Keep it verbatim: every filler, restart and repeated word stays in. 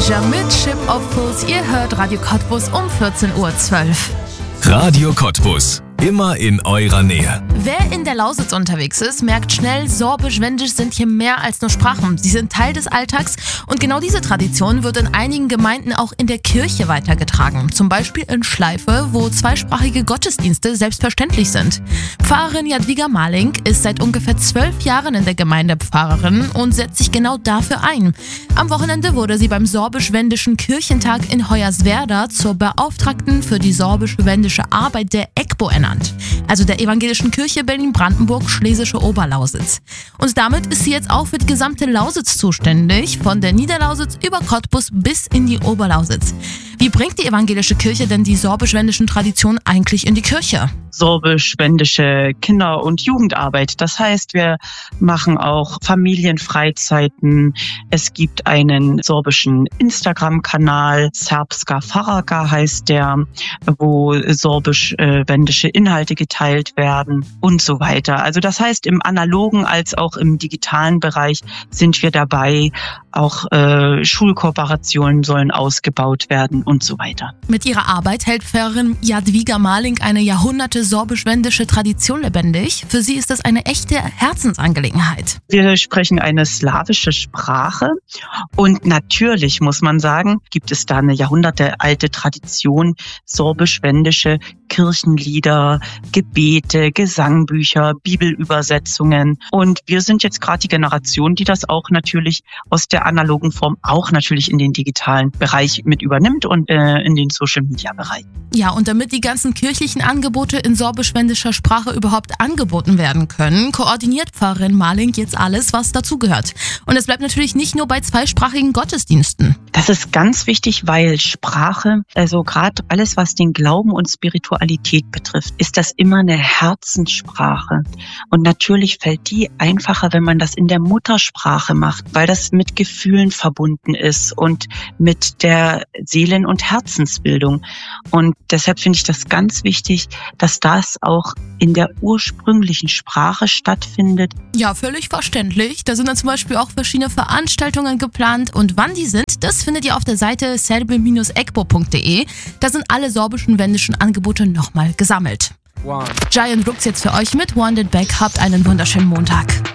Danger mit Ship of Fools. Ihr hört Radio Cottbus um vierzehn Uhr zwölf. Radio Cottbus. Immer in eurer Nähe. Wer in der Lausitz unterwegs ist, merkt schnell, Sorbisch-Wendisch sind hier mehr als nur Sprachen. Sie sind Teil des Alltags und genau diese Tradition wird in einigen Gemeinden auch in der Kirche weitergetragen. Zum Beispiel in Schleife, wo zweisprachige Gottesdienste selbstverständlich sind. Pfarrerin Jadwiga Maling ist seit ungefähr zwölf Jahren in der Gemeinde Pfarrerin und setzt sich genau dafür ein. Am Wochenende wurde sie beim Sorbisch-Wendischen Kirchentag in Hoyerswerda zur Beauftragten für die sorbisch-wendische Arbeit der E G B O ernannt. Also der Evangelischen Kirche Berlin-Brandenburg-Schlesische Oberlausitz. Und damit ist sie jetzt auch für die gesamte Lausitz zuständig, von der Niederlausitz über Cottbus bis in die Oberlausitz. Wie bringt die Evangelische Kirche denn die sorbisch-wendischen Traditionen eigentlich in die Kirche? Sorbisch-wendische Kinder- und Jugendarbeit. Das heißt, wir machen auch Familienfreizeiten. Es gibt einen sorbischen Instagram-Kanal, Serbska Faraka heißt der, wo sorbisch-wendische Inhalte geteilt werden und so weiter. Also das heißt, im analogen als auch im digitalen Bereich sind wir dabei. Auch äh, Schulkooperationen sollen ausgebaut werden und so weiter. Mit ihrer Arbeit hält Pfarrerin Jadwiga Maling eine Jahrhunderte sorbisch-wendische Tradition lebendig. Für sie ist das eine echte Herzensangelegenheit. Wir sprechen eine slawische Sprache und natürlich muss man sagen, gibt es da eine jahrhundertealte Tradition, sorbisch-wendische Kirchenlieder, Gebete, Gesangbücher, Bibelübersetzungen. Und wir sind jetzt gerade die Generation, die das auch natürlich aus der analogen Form auch natürlich in den digitalen Bereich mit übernimmt und äh, in den Social-Media-Bereich. Ja, und damit die ganzen kirchlichen Angebote in sorbisch-wendischer Sprache überhaupt angeboten werden können, koordiniert Pfarrerin Maling jetzt alles, was dazugehört. Und es bleibt natürlich nicht nur bei zweisprachigen Gottesdiensten. Das ist ganz wichtig, weil Sprache, also gerade alles, was den Glauben und Spiritualität betrifft, ist das immer eine Herzenssprache. Und natürlich fällt die einfacher, wenn man das in der Muttersprache macht, weil das mit Gefühlen verbunden ist und mit der Seelen- und Herzensbildung. Und deshalb finde ich das ganz wichtig, dass das auch in der ursprünglichen Sprache stattfindet. Ja, völlig verständlich. Da sind dann zum Beispiel auch verschiedene Veranstaltungen geplant und wann die sind, das findet ihr auf der Seite serbe Bindestrich egbo punkt de. Da sind alle sorbischen wendischen Angebote nochmal gesammelt. One. Giant Rooks jetzt für euch mit Wanted Back. Habt einen wunderschönen Montag.